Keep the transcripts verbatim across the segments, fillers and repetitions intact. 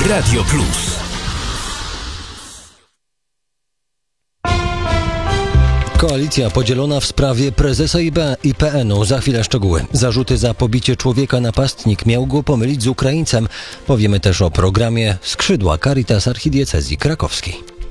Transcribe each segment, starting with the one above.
Radio Plus. Koalicja podzielona w sprawie prezesa I P N-u. Za chwilę szczegóły. Zarzuty za pobicie człowieka napastnik miał go pomylić z Ukraińcem. Powiemy też o programie Skrzydła Caritas Archidiecezji Krakowskiej.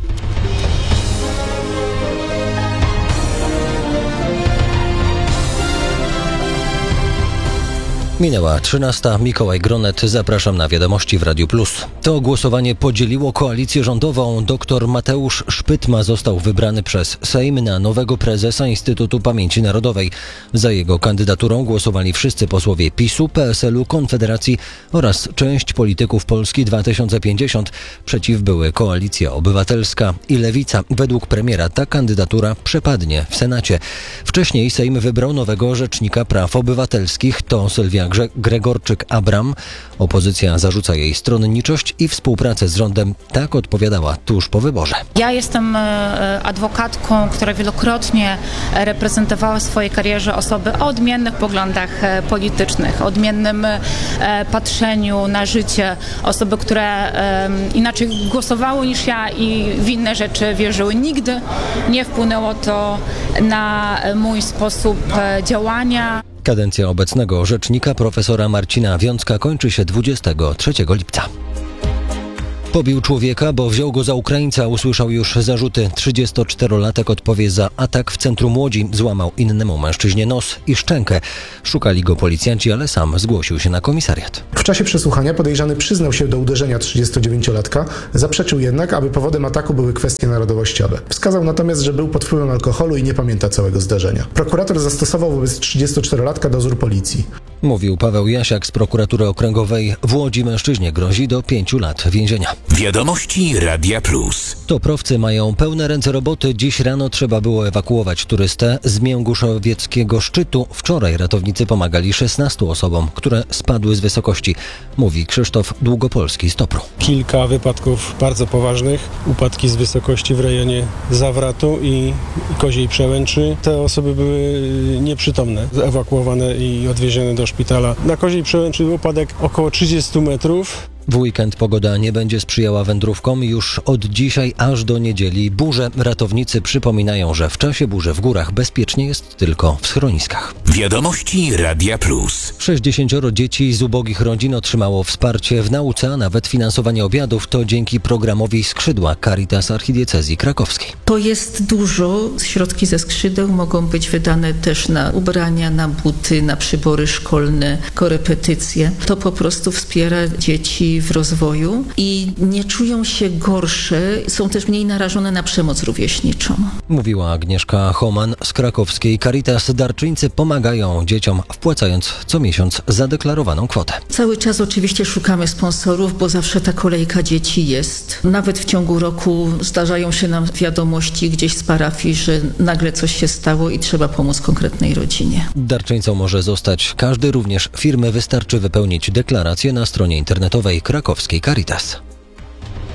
Minęła trzynasta. Mikołaj Gronet. Zapraszam na wiadomości w Radiu Plus. To głosowanie podzieliło koalicję rządową. Doktor Mateusz Szpytma został wybrany przez Sejm na nowego prezesa Instytutu Pamięci Narodowej. Za jego kandydaturą głosowali wszyscy posłowie PiSu, P S L u, Konfederacji oraz część polityków Polski dwa tysiące pięćdziesiąt. Przeciw były Koalicja Obywatelska i Lewica. Według premiera ta kandydatura przepadnie w Senacie. Wcześniej Sejm wybrał nowego rzecznika praw obywatelskich. To Sylwia Gregorczyk-Abram. Opozycja zarzuca jej stronniczość i współpracę z rządem. Tak odpowiadała tuż po wyborze. Ja jestem adwokatką, która wielokrotnie reprezentowała w swojej karierze osoby o odmiennych poglądach politycznych, o odmiennym patrzeniu na życie, osoby, które inaczej głosowały niż ja i w inne rzeczy wierzyły. Nigdy nie wpłynęło to na mój sposób działania. Kadencja obecnego rzecznika profesora Marcina Wiącka kończy się dwudziestego trzeciego lipca. Pobił człowieka, bo wziął go za Ukraińca. Usłyszał już zarzuty. trzydziestoczterolatek odpowie za atak w centrum Łodzi. Złamał innemu mężczyźnie nos i szczękę. Szukali go policjanci, ale sam zgłosił się na komisariat. W czasie przesłuchania podejrzany przyznał się do uderzenia trzydziestodziewięciolatka. Zaprzeczył jednak, aby powodem ataku były kwestie narodowościowe. Wskazał natomiast, że był pod wpływem alkoholu i nie pamięta całego zdarzenia. Prokurator zastosował wobec trzydziestoczterolatka dozór policji. Mówił Paweł Jasiak z prokuratury okręgowej w Łodzi. Mężczyźnie grozi do pięciu lat więzienia. Wiadomości Radia Plus. Toprowcy mają pełne ręce roboty. Dziś rano trzeba było ewakuować turystę z Mięguszowieckiego szczytu. Wczoraj ratownicy pomagali szesnastu osobom, które spadły z wysokości. Mówi Krzysztof Długopolski z Topru. Kilka wypadków bardzo poważnych. Upadki z wysokości w rejonie Zawratu i Koziej Przełęczy. Te osoby były nieprzytomne, ewakuowane i odwiezione do szpitala. Na Koziej Przełęczy upadek około trzydziestu metrów. W weekend pogoda nie będzie sprzyjała wędrówkom. Już od dzisiaj aż do niedzieli burze. Ratownicy przypominają, że w czasie burzy w górach bezpiecznie jest tylko w schroniskach. Wiadomości Radia Plus. sześćdziesięcioro dzieci z ubogich rodzin otrzymało wsparcie w nauce, a nawet finansowanie obiadów. To dzięki programowi Skrzydła Caritas Archidiecezji Krakowskiej. To jest dużo. Środki ze skrzydeł mogą być wydane też na ubrania, na buty, na przybory szkolne, korepetycje. To po prostu wspiera dzieci w rozwoju i nie czują się gorsze, są też mniej narażone na przemoc rówieśniczą. Mówiła Agnieszka Homan z krakowskiej Caritas. Darczyńcy pomagają dzieciom, wpłacając co miesiąc zadeklarowaną kwotę. Cały czas oczywiście szukamy sponsorów, bo zawsze ta kolejka dzieci jest. Nawet w ciągu roku zdarzają się nam wiadomości gdzieś z parafii, że nagle coś się stało i trzeba pomóc konkretnej rodzinie. Darczyńcą może zostać każdy, również firmy. Wystarczy wypełnić deklarację na stronie internetowej krakowskiej Caritas.